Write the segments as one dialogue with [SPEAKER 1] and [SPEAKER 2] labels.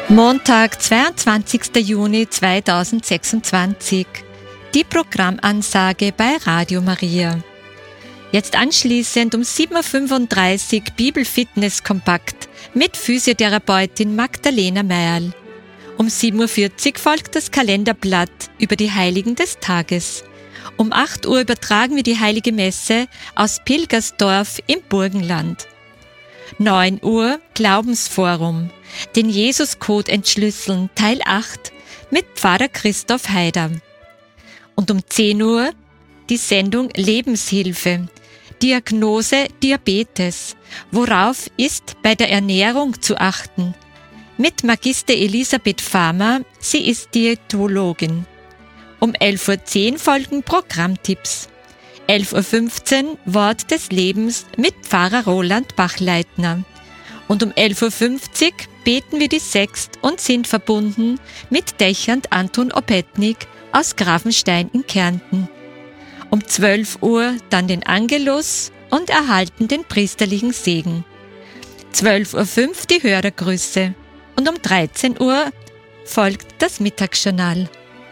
[SPEAKER 1] Montag, 22. Juni 2026. Die Programmansage bei Radio Maria. Jetzt anschließend um 7.35 Uhr Bibelfitness-Kompakt mit Physiotherapeutin Magdalena Meierl. Um 7.40 Uhr folgt das Kalenderblatt über die Heiligen des Tages. Um 8 Uhr übertragen wir die Heilige Messe aus Pilgersdorf im Burgenland. 9 Uhr Glaubensforum. Den Jesuscode entschlüsseln, Teil 8 mit Pfarrer Christoph Haider. Und um 10 Uhr die Sendung Lebenshilfe, Diagnose Diabetes, worauf ist bei der Ernährung zu achten? Mit Magister Elisabeth Farmer, sie ist Diätologin. Um 11.10 Uhr folgen Programmtipps. 11.15 Uhr Wort des Lebens mit Pfarrer Roland Bachleitner. Und um 11.50 Uhr beten wir die Sext und sind verbunden mit Dächernd Anton Opetnik aus Grafenstein in Kärnten. Um 12 Uhr dann den Angelus und erhalten den priesterlichen Segen. 12.05 Uhr die Hörergrüße und um 13 Uhr folgt das Mittagsjournal.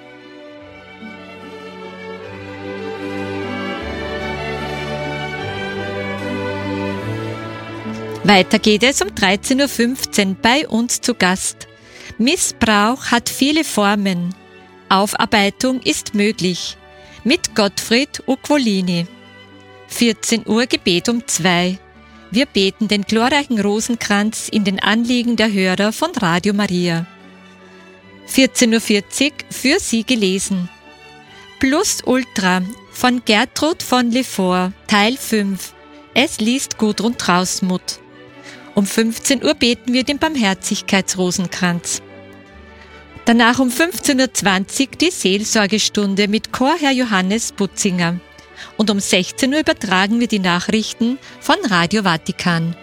[SPEAKER 1] Weiter geht es um 13.15 Uhr bei uns zu Gast. Missbrauch hat viele Formen. Aufarbeitung ist möglich. Mit Gottfried Ugvolini. 14 Uhr Gebet um 2. Wir beten den glorreichen Rosenkranz in den Anliegen der Hörer von Radio Maria. 14.40 Uhr für Sie gelesen. Plus Ultra von Gertrud von Lefort, Teil 5. Es liest Gudrun Trausmuth. Um 15 Uhr beten wir den Barmherzigkeitsrosenkranz. Danach um 15.20 Uhr die Seelsorgestunde mit Chorherr Johannes Butzinger. Und um 16 Uhr übertragen wir die Nachrichten von Radio Vatikan.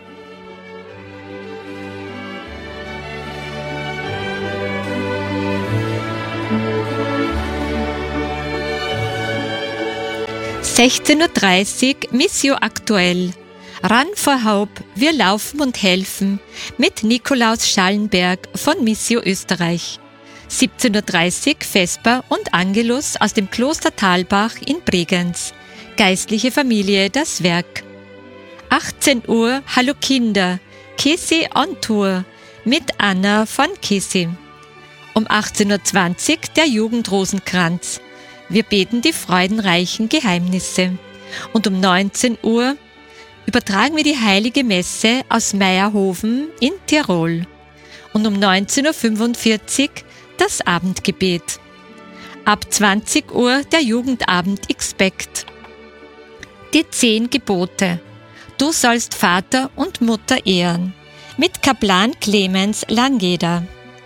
[SPEAKER 1] Um 16.30 Uhr Missio aktuell. Run for Hope, wir laufen und helfen mit Nikolaus Schallenberg von Missio Österreich. 17.30 Uhr Vesper und Angelus aus dem Kloster Thalbach in Bregenz. Geistliche Familie, das Werk. 18 Uhr Hallo Kinder, Kissy on Tour mit Anna von Kissy. Um 18.20 Uhr der Jugendrosenkranz. Wir beten die freudenreichen Geheimnisse. Und um 19 Uhr übertragen wir die Heilige Messe aus Meierhofen in Tirol. Und um 19.45 Uhr das Abendgebet. Ab 20 Uhr der Jugendabend Expect. Die 10 Gebote. Du sollst Vater und Mutter ehren. Mit Kaplan Clemens Langeder.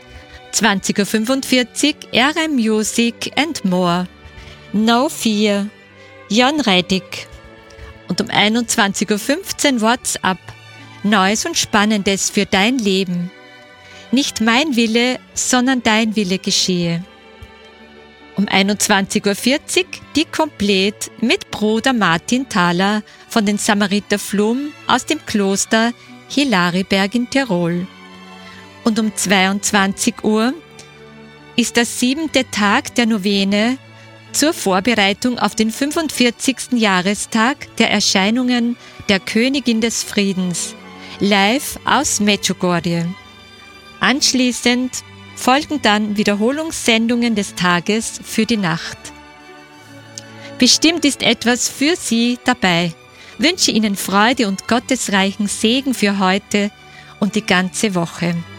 [SPEAKER 1] 20.45 Uhr RM Music and More. No Fear. Jon Reddick. Und um 21.15 Uhr WhatsApp. Neues und Spannendes für dein Leben. Nicht mein Wille, sondern dein Wille geschehe. Um 21.40 Uhr die Komplett mit Bruder Martin Thaler von den Samariter Flum aus dem Kloster Hilariberg in Tirol. Und um 22 Uhr ist der 7. Tag der Novene zur Vorbereitung auf den 45. Jahrestag der Erscheinungen der Königin des Friedens, live aus Medjugorje. Anschließend folgen dann Wiederholungssendungen des Tages für die Nacht. Bestimmt ist etwas für Sie dabei. Wünsche Ihnen Freude und gottesreichen Segen für heute und die ganze Woche.